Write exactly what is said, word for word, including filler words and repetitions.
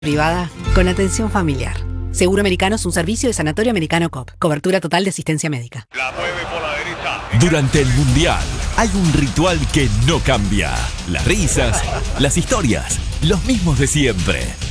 Privada con atención familiar. Seguro Americano es un servicio de Sanatorio Americano Coop. Cobertura total de asistencia médica. La mueve por la derecha. Durante el Mundial hay un ritual que no cambia. Las risas, las historias, los mismos de siempre.